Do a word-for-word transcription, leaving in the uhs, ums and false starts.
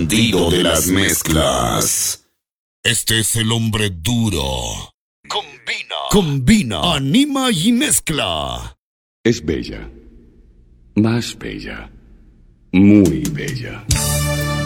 bandido de las mezclas. Este es el hombre duro. Combina. Combina, anima y mezcla. Es bella. Más bella. Muy bella.